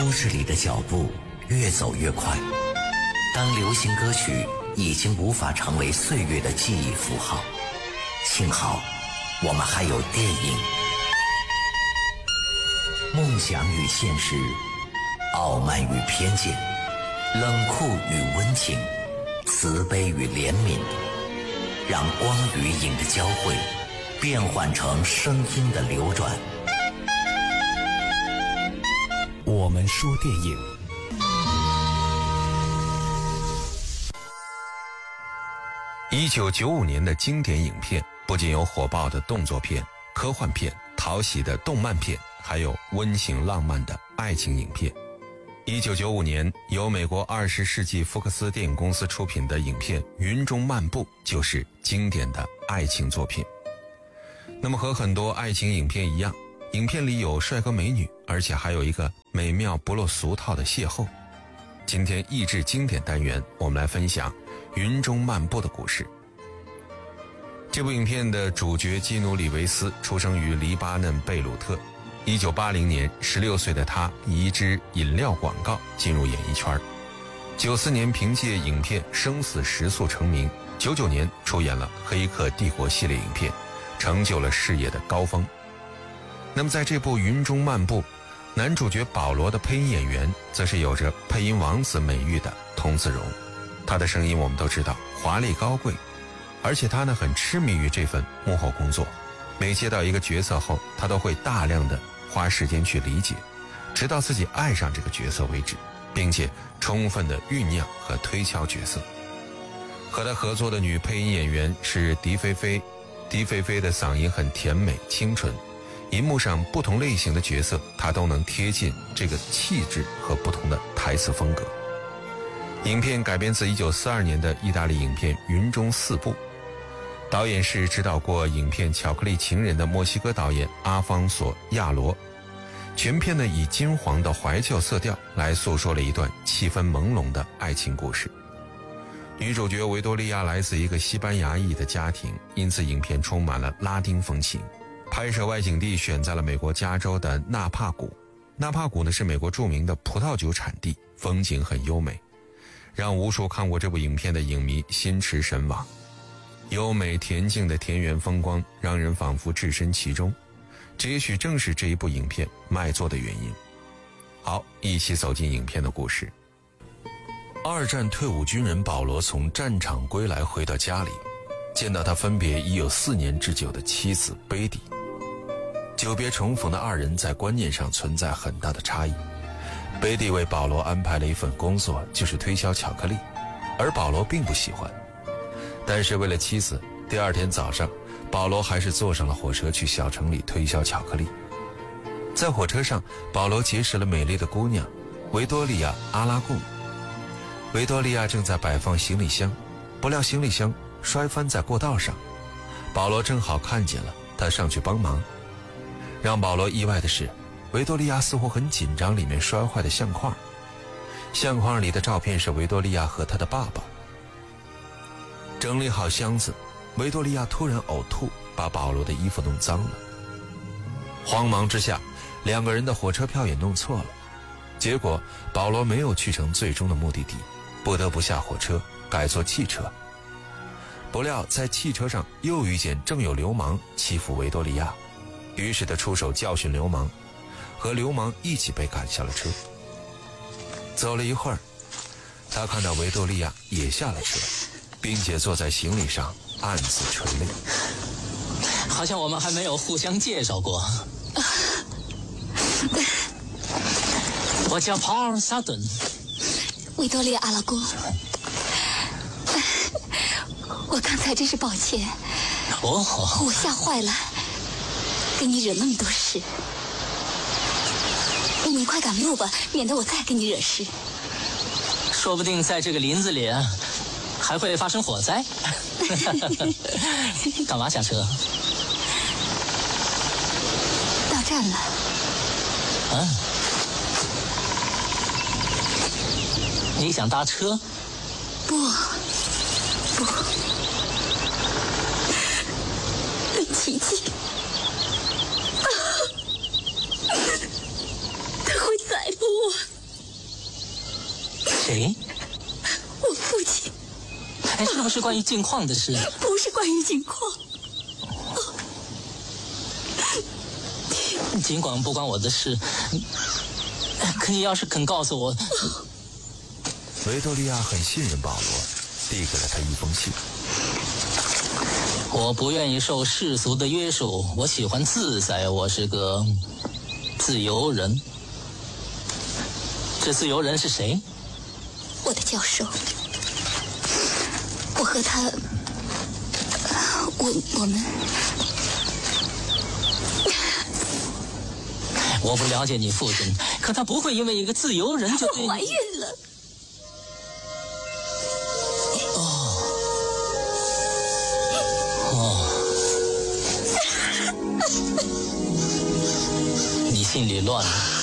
都市里的脚步越走越快，当流行歌曲已经无法成为岁月的记忆符号，幸好我们还有电影。梦想与现实，傲慢与偏见，冷酷与温情，慈悲与怜悯，让光与影的交汇变换成声音的流转。我们说电影。 1995年的经典影片不仅有火爆的动作片、科幻片、讨喜的动漫片，还有温情浪漫的爱情影片。1995年由美国20世纪福克斯电影公司出品的影片《云中漫步》就是经典的爱情作品。那么和很多爱情影片一样，影片里有帅哥美女，而且还有一个美妙不落俗套的邂逅。今天益智经典单元，我们来分享《云中漫步》的故事。这部影片的主角基努·里维斯出生于黎巴嫩贝鲁特。1980年16岁的他以一支饮料广告进入演艺圈。94年凭借影片《生死时速》成名，99年出演了《黑客帝国》系列影片，成就了事业的高峰。那么在这部《云中漫步》，男主角保罗的配音演员则是有着配音王子美誉的童自荣。他的声音我们都知道华丽高贵，而且他呢很痴迷于这份幕后工作，每接到一个角色后，他都会大量的花时间去理解，直到自己爱上这个角色为止，并且充分的酝酿和推敲角色。和他合作的女配音演员是狄菲菲，狄菲菲的嗓音很甜美清纯，银幕上不同类型的角色她都能贴近这个气质和不同的台词风格。影片改编自1942年的意大利影片《云中四部》，导演是指导过影片《巧克力情人》的墨西哥导演阿方索·亚罗。全片呢以金黄的怀旧色调来诉说了一段气氛朦胧的爱情故事。女主角维多利亚来自一个西班牙裔的家庭，因此影片充满了拉丁风情。拍摄外景地选在了美国加州的纳帕谷。纳帕谷呢是美国著名的葡萄酒产地，风景很优美，让无数看过这部影片的影迷心驰神往。优美恬静的田园风光让人仿佛置身其中，这也许正是这一部影片卖座的原因。好，一起走进影片的故事。二战退伍军人保罗从战场归来，回到家里，见到他分别已有4年之久的妻子贝蒂。久别重逢的二人在观念上存在很大的差异。贝蒂为保罗安排了一份工作，就是推销巧克力，而保罗并不喜欢。但是为了妻子，第二天早上，保罗还是坐上了火车去小城里推销巧克力。在火车上，保罗结识了美丽的姑娘维多利亚·阿拉贡。维多利亚正在摆放行李箱，不料行李箱摔翻在过道上，保罗正好看见了，他上去帮忙。让保罗意外的是，维多利亚似乎很紧张里面摔坏的相框。相框里的照片是维多利亚和她的爸爸。整理好箱子，维多利亚突然呕吐，把保罗的衣服弄脏了。慌忙之下，两个人的火车票也弄错了。结果保罗没有去成最终的目的地，不得不下火车改坐汽车。不料在汽车上又遇见正有流氓欺负维多利亚，于是他出手教训流氓，和流氓一起被赶下了车。走了一会儿，他看到维多利亚也下了车，并且坐在行李上暗自垂泪。 好像我们还没有互相介绍过。我叫保尔·萨顿。 维多利亚·阿拉贡，我刚才真是抱歉。我吓坏了，给你惹那么多事。你快赶路吧，免得我再给你惹事。 说不定在这个林子里还会发生火灾。干嘛下车？ 到站了。 你想搭车？ 不，琪琪，他会逮捕我。 谁？ 我父亲。 哎，是不是关于镜框的事？ 不是关于镜框。 尽管不关我的事，可你要是肯告诉我。 维多利亚很信任保罗，递给了他一封信。 我不愿意受世俗的约束，我喜欢自在，我是个自由人。这自由人是谁？ 我的教授。我和他，我们。 我不了解你父亲，可他不会因为一个自由人就对你。 我怀孕了。 你心里乱了。